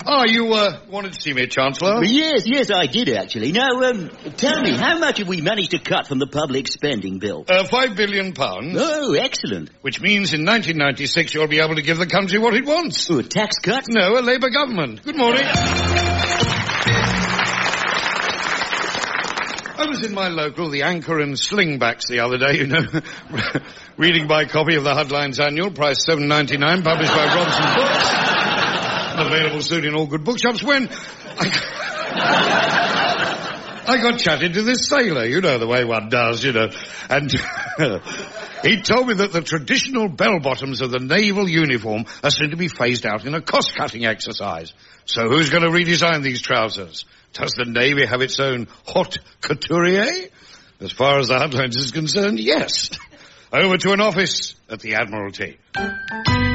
Oh, you wanted to see me, Chancellor? Yes, I did, actually. Now, tell me, how much have we managed to cut from the public spending bill? £5 billion. Oh, excellent. Which means in 1996 you'll be able to give the country what it wants. Oh, a tax cut? No, a Labour government. Good morning. I was in my local, the Anchor and Slingbacks, the other day, reading my copy of the Headlines Annual, price $7.99, published by Robson Books. Available soon in all good bookshops, when I got chatting to this sailor, the way one does, and he told me that the traditional bell-bottoms of the naval uniform are soon to be phased out in a cost-cutting exercise. So who's going to redesign these trousers? Does the Navy have its own haute couturier? As far as the Headlines is concerned, yes. Over to an office at the Admiralty.